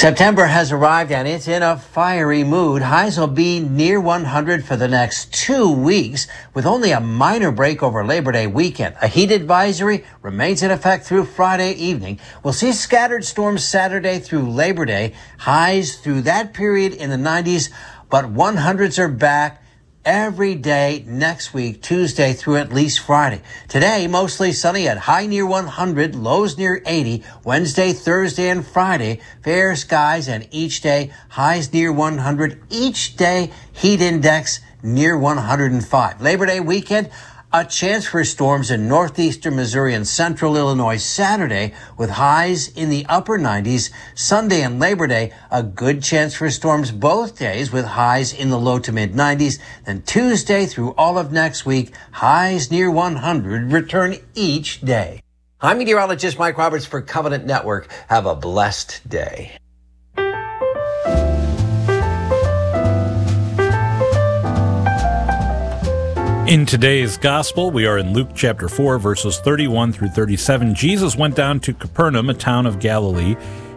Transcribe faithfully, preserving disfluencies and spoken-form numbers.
September has arrived and it's in a fiery mood. Highs will be near one hundred for the next two weeks with only a minor break over Labor Day weekend. A heat advisory remains in effect through Friday evening. We'll see scattered storms Saturday through Labor Day. Highs through that period in the nineties, but one hundreds are back every day next week, Tuesday through at least Friday. Today, mostly sunny at high near one hundred, lows near eighty. Wednesday, Thursday, and Friday, fair skies, and each day, highs near one hundred. Each day, heat index near one hundred five. Labor Day weekend, a chance for storms in northeastern Missouri and central Illinois Saturday with highs in the upper nineties. Sunday and Labor Day, a good chance for storms both days with highs in the low to mid nineties. Then Tuesday through all of next week, highs near one hundred return each day. I'm meteorologist Mike Roberts for Covenant Network. Have a blessed day. In today's gospel, we are in Luke chapter four, verses thirty-one through thirty-seven. Jesus went down to Capernaum, a town of Galilee.